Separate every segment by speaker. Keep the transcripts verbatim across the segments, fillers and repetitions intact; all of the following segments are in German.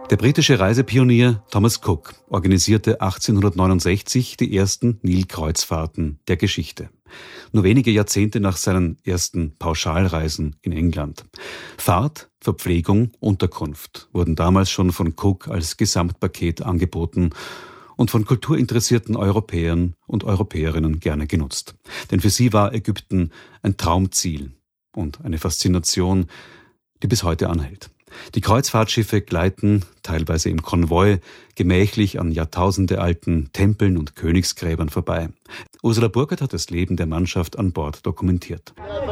Speaker 1: Der britische Reisepionier Thomas Cook organisierte achtzehnhundertneunundsechzig die ersten Nilkreuzfahrten der Geschichte. Nur wenige Jahrzehnte nach seinen ersten Pauschalreisen in England. Fahrt, Verpflegung, Unterkunft wurden damals schon von Cook als Gesamtpaket angeboten und von kulturinteressierten Europäern und Europäerinnen gerne genutzt. Denn für sie war Ägypten ein Traumziel und eine Faszination, die bis heute anhält. Die Kreuzfahrtschiffe gleiten, teilweise im Konvoi, gemächlich an jahrtausendealten Tempeln und Königsgräbern vorbei. Ursula Burkhardt hat das Leben der Mannschaft an Bord dokumentiert.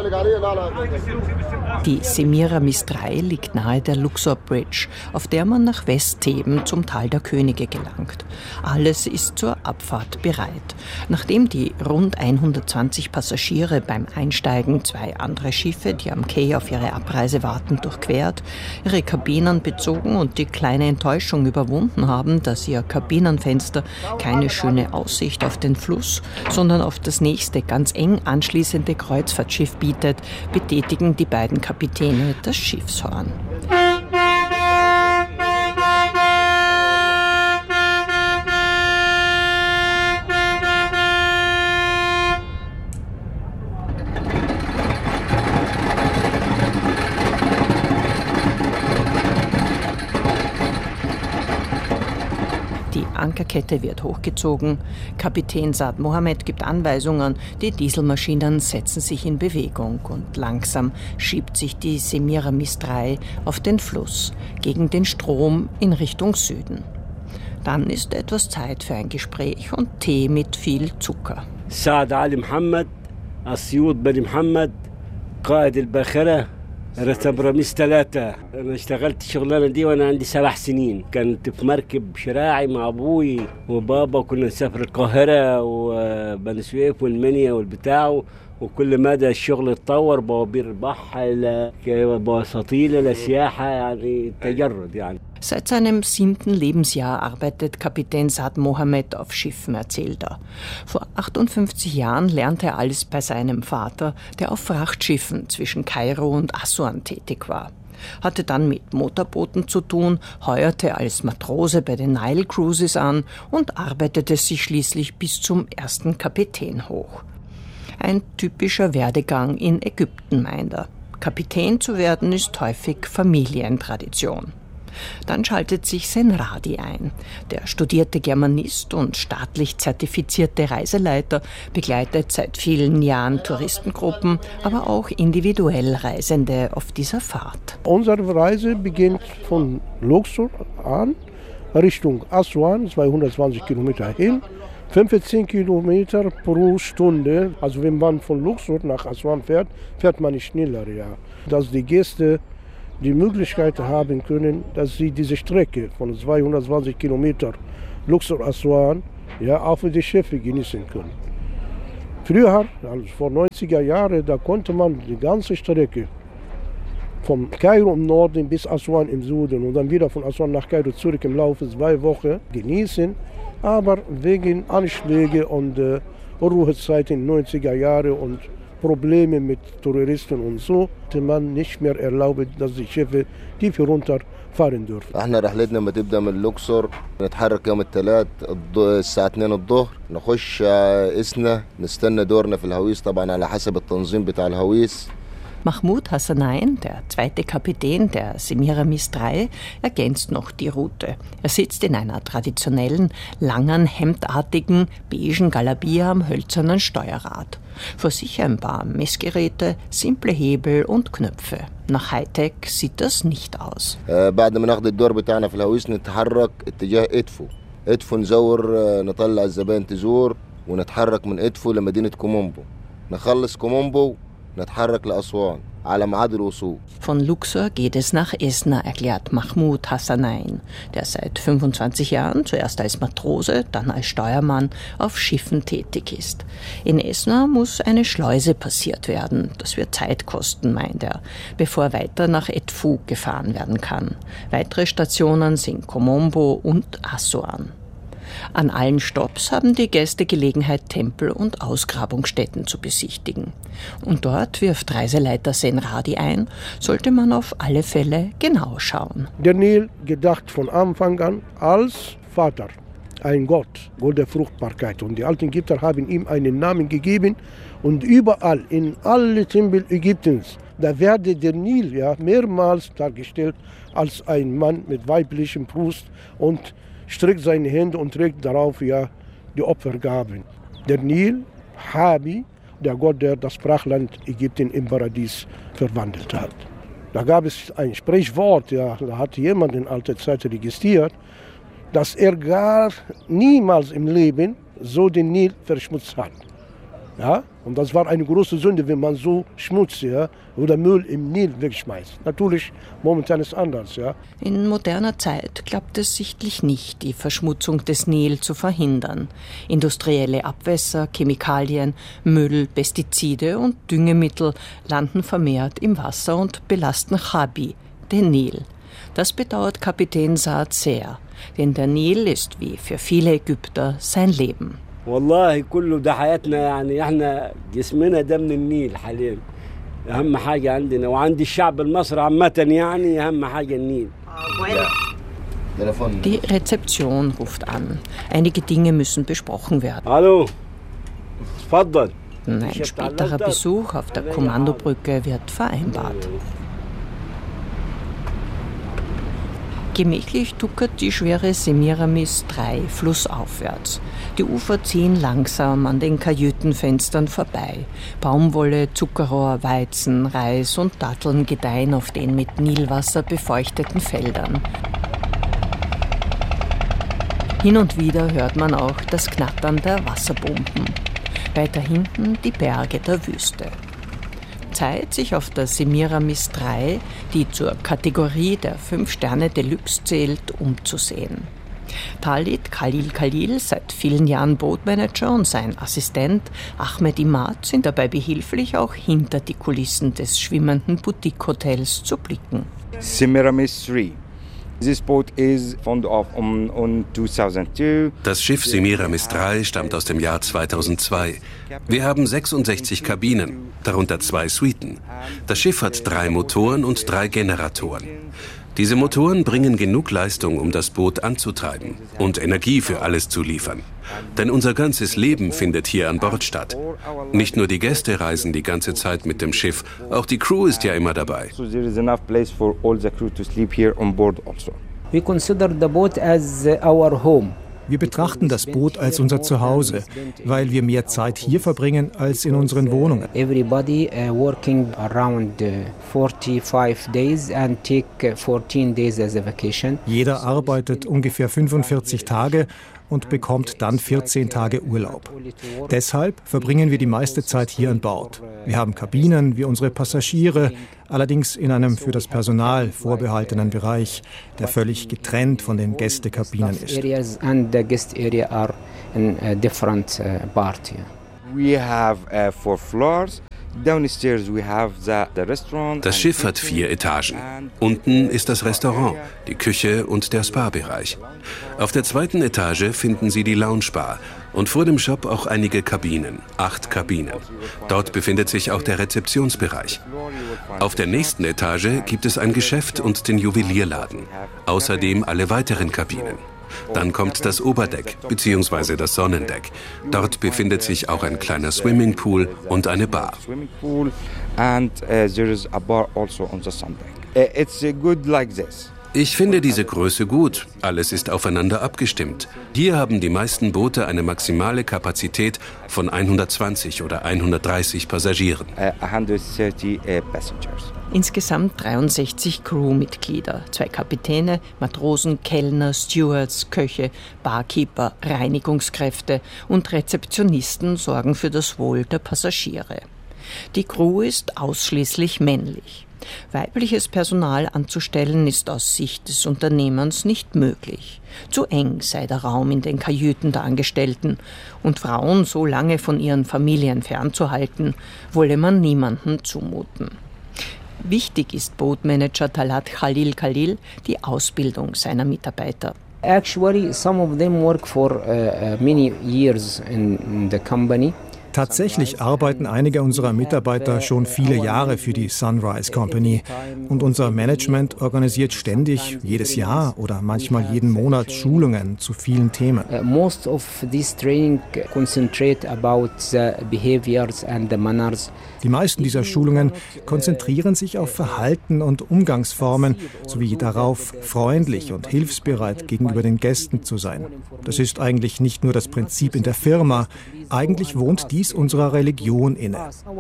Speaker 2: Die Semiramis drei liegt nahe der Luxor Bridge, auf der man nach Westtheben zum Tal der Könige gelangt. Alles ist zur Abfahrt bereit. Nachdem die rund hundertzwanzig Passagiere beim Einsteigen zwei andere Schiffe, die am Quai auf ihre Abreise warten, durchquert, ihre Kabinen bezogen und die kleine Enttäuschung überwunden haben, dass ihr Kabinenfenster keine schöne Aussicht auf den Fluss, sondern auf das nächste, ganz eng anschließende Kreuzfahrtschiff bietet, betätigen die beiden Kapitäne das Schiffshorn. Die Ankerkette wird hochgezogen. Kapitän Saad Mohammed gibt Anweisungen. Die Dieselmaschinen setzen sich in Bewegung und langsam schiebt sich die Semiramis drei auf den Fluss, gegen den Strom in Richtung Süden. Dann ist etwas Zeit für ein Gespräch und Tee mit viel Zucker.
Speaker 3: Saad Ali Mohammed, Asyud Bani Mohammed, Qaid al-Bakhara. رتب رميس ثلاثة. أنا اشتغلت الشغلانة دي وأنا عندي سبع سنين. كنت في مركب شراعي مع أبوي وبابا، كنا نسافر القاهرة وبني سويف والمنيا والبتاع، وكل مدى الشغل اتطور، بوابير بحر بواسطيل لسياحة، يعني تجرد يعني.
Speaker 2: Seit seinem siebten Lebensjahr arbeitet Kapitän Saad Mohammed auf Schiffen, erzählt er. Vor achtundfünfzig Jahren lernte er alles bei seinem Vater, der auf Frachtschiffen zwischen Kairo und Assuan tätig war. Hatte dann mit Motorbooten zu tun, heuerte als Matrose bei den Nile Cruises an und arbeitete sich schließlich bis zum ersten Kapitän hoch. Ein typischer Werdegang in Ägypten, meint er. Kapitän zu werden ist häufig Familientradition. Dann schaltet sich Senradi ein. Der studierte Germanist und staatlich zertifizierte Reiseleiter begleitet seit vielen Jahren Touristengruppen, aber auch individuell Reisende auf dieser Fahrt.
Speaker 4: Unsere Reise beginnt von Luxor an, Richtung Assuan, zweihundertzwanzig Kilometer hin, fünfzehn Kilometer pro Stunde. Also wenn man von Luxor nach Assuan fährt, fährt man nicht schneller. Ja. Dass die Gäste die Möglichkeit haben können, dass sie diese Strecke von zweihundertzwanzig Kilometer Luxor-Assuan ja, auch für die Schiffe genießen können. Früher, also vor neunziger Jahren, da konnte man die ganze Strecke vom Kairo im Norden bis Assuan im Süden und dann wieder von Assuan nach Kairo zurück im Laufe zwei Wochen genießen. Aber wegen Anschläge und äh, Ruhezeiten in den neunziger Jahren und Probleme mit Terroristen und so, konnte man nicht mehr erlauben, dass die Schiffe tief runterfahren dürfen.
Speaker 5: احنا رحلتنا ما تبدا من لوكسور، نتحرك يوم الثلاث الساعة اثنين الظهر، نخش إسنا، نستنى دورنا في الهويس طبعا على حسب التنظيم بتاع الهويس.
Speaker 2: Mahmoud Hassanain, der zweite Kapitän der Semiramis drei, ergänzt noch die Route. Er sitzt in einer traditionellen, langen, hemdartigen, beigen Galabia am hölzernen Steuerrad. Vor sich ein paar Messgeräte, simple Hebel und Knöpfe. Nach Hightech sieht das nicht aus.
Speaker 5: بعد ما ناخذ الدور بتاعنا في الهويس نتحرك اتجاه إدفو. إدفو نزور نطلع الزبائن تزور ونتحرك من إدفو لمدينة كومومبو. نخلص كومومبو نتحرك لأسوان على ميعاد الوصول.
Speaker 2: Von Luxor geht es nach Esna, erklärt Mahmoud Hassanain, der seit fünfundzwanzig Jahren zuerst als Matrose, dann als Steuermann auf Schiffen tätig ist. In Esna muss eine Schleuse passiert werden. Das wird Zeit kosten, meint er, bevor weiter nach Edfu gefahren werden kann. Weitere Stationen sind Komombo und Assuan. An allen Stopps haben die Gäste Gelegenheit, Tempel und Ausgrabungsstätten zu besichtigen. Und dort wirft Reiseleiter Senradi ein, sollte man auf alle Fälle genau schauen.
Speaker 4: Der Nil gedacht von Anfang an als Vater, ein Gott, Gott der Fruchtbarkeit. Und die alten Ägypter haben ihm einen Namen gegeben. Und überall, in alle Tempel Ägyptens, da werde der Nil ja mehrmals dargestellt als ein Mann mit weiblichem Brust und streckt seine Hände und trägt darauf ja die Opfergaben. Der Nil, Habi, der Gott, der das Brachland Ägypten im Paradies verwandelt hat. Da gab es ein Sprichwort, ja, da hat jemand in alter Zeit registriert, dass er gar niemals im Leben so den Nil verschmutzt hat. Ja? Und das war eine große Sünde, wenn man so Schmutz ja, oder Müll im Nil wegschmeißt. Natürlich, momentan ist es anders. Ja?
Speaker 2: In moderner Zeit klappt es sichtlich nicht, die Verschmutzung des Nil zu verhindern. Industrielle Abwässer, Chemikalien, Müll, Pestizide und Düngemittel landen vermehrt im Wasser und belasten Habi, den Nil. Das bedauert Kapitän Saad sehr, denn der Nil ist wie für viele Ägypter sein Leben.
Speaker 3: والله كله ده حياتنا يعني احنا جسمنا ده من النيل حاليا اهم حاجه عندنا وعند الشعب المصري عامه يعني اهم حاجه النيل.
Speaker 2: Die Rezeption ruft an. Einige Dinge müssen besprochen werden.
Speaker 3: Hallo. تفضل.
Speaker 2: Ein späterer Besuch auf der Kommandobrücke wird vereinbart. Gemächlich tuckert die schwere Semiramis drei flussaufwärts. Die Ufer ziehen langsam an den Kajütenfenstern vorbei. Baumwolle, Zuckerrohr, Weizen, Reis und Datteln gedeihen auf den mit Nilwasser befeuchteten Feldern. Hin und wieder hört man auch das Knattern der Wasserpumpen. Weiter hinten die Berge der Wüste. Zeit, sich auf der Semiramis drei, die zur Kategorie der fünf Sterne Deluxe zählt, umzusehen. Talit Khalil Khalil, seit vielen Jahren Bootmanager, und sein Assistent Ahmed Imad sind dabei behilflich, auch hinter die Kulissen des schwimmenden Boutique-Hotels zu blicken.
Speaker 6: Semiramis drei. This boat is found of um, on two thousand two.
Speaker 7: Das Schiff Semiramis drei stammt aus dem Jahr zweitausendzwei. Wir haben sechsundsechzig Kabinen, darunter zwei Suiten. Das Schiff hat drei Motoren und drei Generatoren. Diese Motoren bringen genug Leistung, um das Boot anzutreiben und Energie für alles zu liefern. Denn unser ganzes Leben findet hier an Bord statt. Nicht nur die Gäste reisen die ganze Zeit mit dem Schiff, auch die Crew ist ja immer dabei.
Speaker 6: So there is enough place for all the crew to sleep here on board also.
Speaker 8: We consider the boat as our home.
Speaker 9: Wir betrachten das Boot als unser Zuhause, weil wir mehr Zeit hier verbringen als in unseren Wohnungen.
Speaker 8: Everybody uh, working around uh, forty-five days and take fourteen days as a vacation.
Speaker 9: Jeder arbeitet ungefähr fünfundvierzig Tage und bekommt dann vierzehn Tage Urlaub. Deshalb verbringen wir die meiste Zeit hier an Bord. Wir haben Kabinen wie unsere Passagiere, allerdings in einem für das Personal vorbehaltenen Bereich, der völlig getrennt von den Gästekabinen ist.
Speaker 6: We have uh, four floors. Downstairs we have the, the restaurant.
Speaker 7: Das Schiff hat vier Etagen. Unten ist das Restaurant, die Küche und der Spa-Bereich. Auf der zweiten Etage finden Sie die Lounge-Bar und vor dem Shop auch einige Kabinen, acht Kabinen. Dort befindet sich auch der Rezeptionsbereich. Auf der nächsten Etage gibt es ein Geschäft und den Juwelierladen. Außerdem alle weiteren Kabinen. Dann kommt das Oberdeck bzw. das Sonnendeck. Dort befindet sich auch ein kleiner Swimmingpool und eine Bar. Ich finde diese Größe gut. Alles ist aufeinander abgestimmt. Hier haben die meisten Boote eine maximale Kapazität von hundertzwanzig oder hundertdreißig Passagieren.
Speaker 2: Insgesamt dreiundsechzig Crewmitglieder, zwei Kapitäne, Matrosen, Kellner, Stewards, Köche, Barkeeper, Reinigungskräfte und Rezeptionisten sorgen für das Wohl der Passagiere. Die Crew ist ausschließlich männlich. Weibliches Personal anzustellen ist aus Sicht des Unternehmens nicht möglich. Zu eng sei der Raum in den Kajüten der Angestellten und Frauen so lange von ihren Familien fernzuhalten, wolle man niemanden zumuten. Wichtig ist Bootmanager Talat Khalil Khalil die Ausbildung seiner Mitarbeiter.
Speaker 8: Actually, some of them work for uh, many years in the company.
Speaker 9: Tatsächlich arbeiten einige unserer Mitarbeiter schon viele Jahre für die Sunrise Company und unser Management organisiert ständig, jedes Jahr oder manchmal jeden Monat Schulungen zu vielen Themen.
Speaker 8: Most of this training concentrate about the behaviors and the manners.
Speaker 9: Die meisten dieser Schulungen konzentrieren sich auf Verhalten und Umgangsformen sowie darauf, freundlich und hilfsbereit gegenüber den Gästen zu sein. Das ist eigentlich nicht nur das Prinzip in der Firma, eigentlich wohnt dies unserer Religion inne.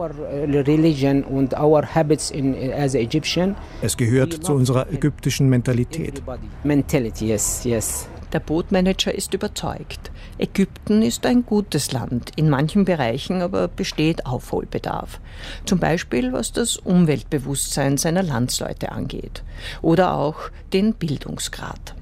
Speaker 9: Es gehört zu unserer ägyptischen Mentalität.
Speaker 2: Der Bootmanager ist überzeugt. Ägypten ist ein gutes Land, in manchen Bereichen aber besteht Aufholbedarf. Zum Beispiel was das Umweltbewusstsein seiner Landsleute angeht. Oder auch den Bildungsgrad.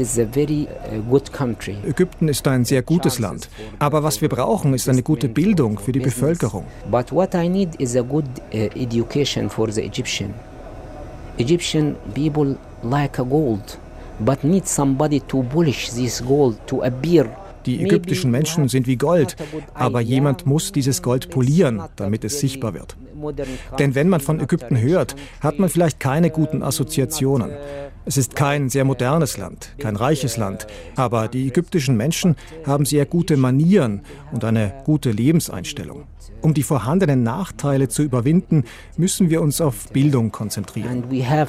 Speaker 9: Ägypten ist ein sehr gutes Land. Aber was wir brauchen, ist eine gute Bildung für die Bevölkerung.
Speaker 8: But what I need is a good education for the Egyptian. Egyptian people like a gold. But need somebody to polish this gold to appear.
Speaker 9: Die ägyptischen Menschen sind wie Gold, aber jemand muss dieses Gold polieren, damit es sichtbar wird. Denn wenn man von Ägypten hört, hat man vielleicht keine guten Assoziationen. Es ist kein sehr modernes Land, kein reiches Land, aber die ägyptischen Menschen haben sehr gute Manieren und eine gute Lebenseinstellung. Um die vorhandenen Nachteile zu überwinden, müssen wir uns auf Bildung konzentrieren.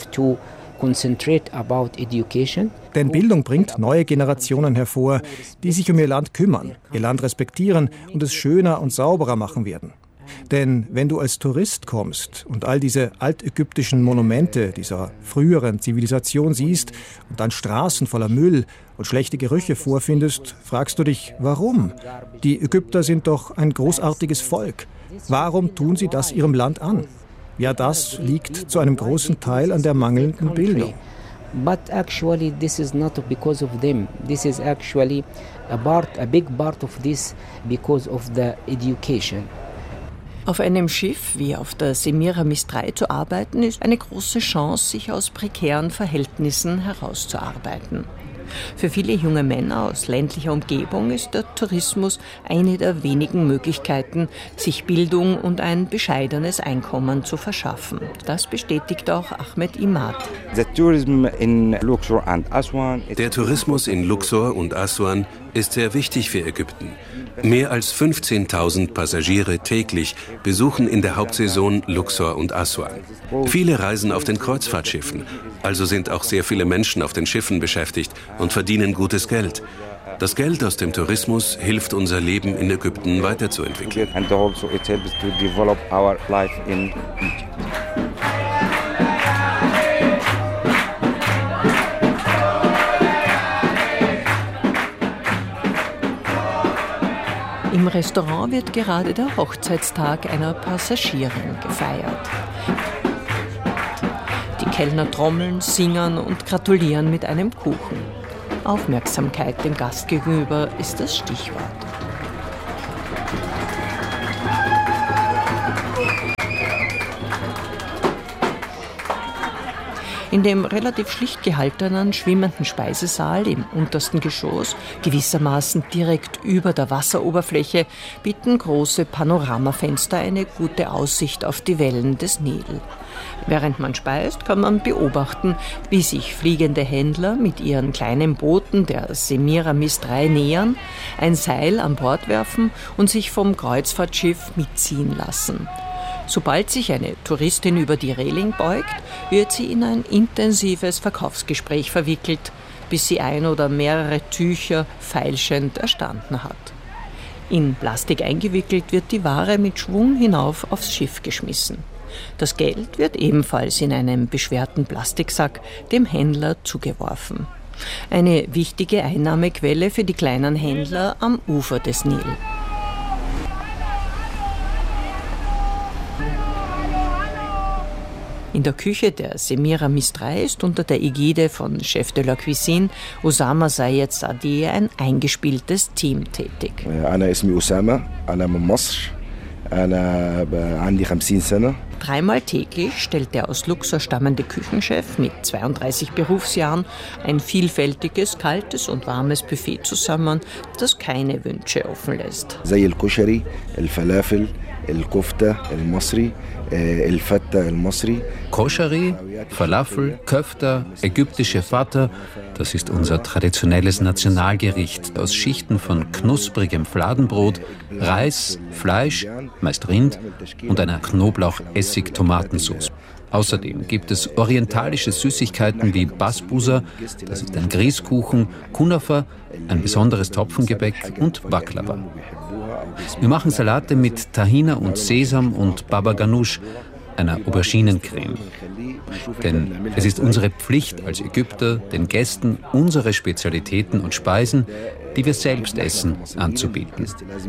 Speaker 9: Denn Bildung bringt neue Generationen hervor, die sich um ihr Land kümmern, ihr Land respektieren und es schöner und sauberer machen werden. Denn wenn du als Tourist kommst und all diese altägyptischen Monumente dieser früheren Zivilisation siehst und dann Straßen voller Müll und schlechte Gerüche vorfindest, fragst du dich, warum? Die Ägypter sind doch ein großartiges Volk. Warum tun sie das ihrem Land an? Ja, das liegt zu einem großen Teil an der mangelnden Bildung.
Speaker 8: But actually this is not because of them. This is actually a part, a big part of this because of the education.
Speaker 2: Auf einem Schiff wie auf der Semiramis drei zu arbeiten, ist eine große Chance, sich aus prekären Verhältnissen herauszuarbeiten. Für viele junge Männer aus ländlicher Umgebung ist der Tourismus eine der wenigen Möglichkeiten, sich Bildung und ein bescheidenes Einkommen zu verschaffen. Das bestätigt auch Ahmed Imad.
Speaker 7: Der Tourismus in Luxor und Aswan ist sehr wichtig für Ägypten. Mehr als fünfzehntausend Passagiere täglich besuchen in der Hauptsaison Luxor und Aswan. Viele reisen auf den Kreuzfahrtschiffen, also sind auch sehr viele Menschen auf den Schiffen beschäftigt und verdienen gutes Geld. Das Geld aus dem Tourismus hilft, unser Leben in Ägypten weiterzuentwickeln.
Speaker 2: Im Restaurant wird gerade der Hochzeitstag einer Passagierin gefeiert. Die Kellner trommeln, singen und gratulieren mit einem Kuchen. Aufmerksamkeit dem Gast gegenüber ist das Stichwort. In dem relativ schlicht gehaltenen, schwimmenden Speisesaal im untersten Geschoss, gewissermaßen direkt über der Wasseroberfläche, bieten große Panoramafenster eine gute Aussicht auf die Wellen des Nil. Während man speist, kann man beobachten, wie sich fliegende Händler mit ihren kleinen Booten der Semiramis drei nähern, ein Seil an Bord werfen und sich vom Kreuzfahrtschiff mitziehen lassen. Sobald sich eine Touristin über die Reling beugt, wird sie in ein intensives Verkaufsgespräch verwickelt, bis sie ein oder mehrere Tücher feilschend erstanden hat. In Plastik eingewickelt wird die Ware mit Schwung hinauf aufs Schiff geschmissen. Das Geld wird ebenfalls in einem beschwerten Plastiksack dem Händler zugeworfen. Eine wichtige Einnahmequelle für die kleinen Händler am Ufer des Nil. In der Küche der Semiramis drei ist unter der Ägide von Chef de la Cuisine Osama Zayed Sadeh ein eingespieltes Team tätig.
Speaker 10: أنا اسمي أسامة أنا من مصر أنا عندي خمسين سنة
Speaker 2: Dreimal täglich stellt der aus Luxor stammende Küchenchef mit zweiunddreißig Berufsjahren ein vielfältiges, kaltes und warmes Buffet zusammen, das keine Wünsche offen lässt.
Speaker 10: زي الكشري، الفلافل، الكفتة المصري، الفتة المصري.
Speaker 11: Koscheri, Falafel, Köfter, ägyptische Fata, das ist unser traditionelles Nationalgericht aus Schichten von knusprigem Fladenbrot, Reis, Fleisch, meist Rind und einer Knoblauch-Essig-Tomatensauce. Außerdem gibt es orientalische Süßigkeiten wie Basbousa, das ist ein Grießkuchen, Kunafa, ein besonderes Topfengebäck und Baklava. Wir machen Salate mit Tahina und Sesam und Baba Ganoush, einer Auberginencreme. Denn es ist unsere Pflicht als Ägypter, den Gästen unsere Spezialitäten und Speisen, die wir selbst essen, anzubieten.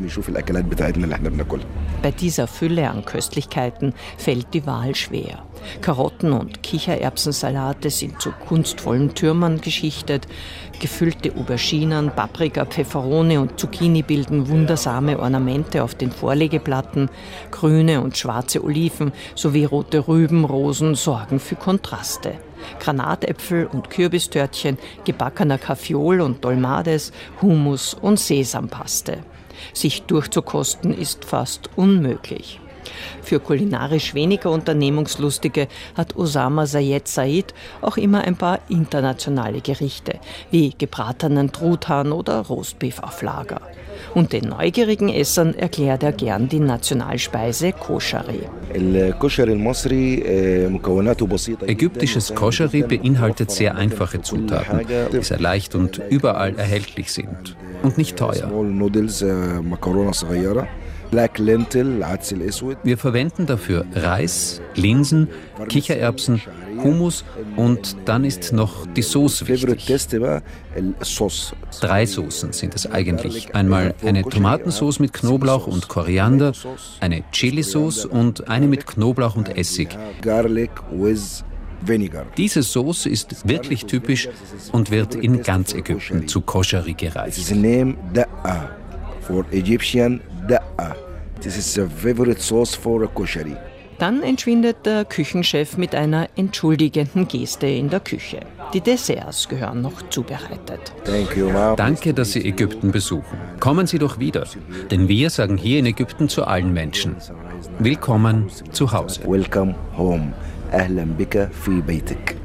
Speaker 2: Bei dieser Fülle an Köstlichkeiten fällt die Wahl schwer. Karotten- und Kichererbsensalate sind zu kunstvollen Türmen geschichtet. Gefüllte Auberginen, Paprika, Pfefferone und Zucchini bilden wundersame Ornamente auf den Vorlegeplatten. Grüne und schwarze Oliven sowie rote Rüben, Rosen sorgen für Kontraste. Granatäpfel und Kürbistörtchen, gebackener Kaffeeol und Dolmades, Hummus und Sesampaste. Sich durchzukosten ist fast unmöglich. Für kulinarisch weniger Unternehmungslustige hat Osama Zayed Said auch immer ein paar internationale Gerichte, wie gebratenen Truthahn oder Roastbeef auf Lager. Und den neugierigen Essern erklärt er gern die Nationalspeise Koscheri.
Speaker 11: Ägyptisches Koscheri beinhaltet sehr einfache Zutaten, die sehr leicht und überall erhältlich sind und nicht teuer. Wir verwenden dafür Reis, Linsen, Kichererbsen, Hummus und dann ist noch die Sauce wichtig. Drei Soßen sind es eigentlich. Einmal eine Tomatensauce mit Knoblauch und Koriander, eine Chilisauce und eine mit Knoblauch und Essig. Diese Sauce ist wirklich typisch und wird in ganz Ägypten zu Koscheri gereicht.
Speaker 10: For Egyptian da'a. This is a favorite sauce for a kosheri.
Speaker 2: Dann entschwindet der Küchenchef mit einer entschuldigenden Geste in der Küche. Die Desserts gehören noch zubereitet.
Speaker 10: Thank you, Mom.
Speaker 11: Danke, dass Sie Ägypten besuchen. Kommen Sie doch wieder, denn wir sagen hier in Ägypten zu allen Menschen: Willkommen zu Hause.
Speaker 10: Welcome home. أهلا بك في بيتك.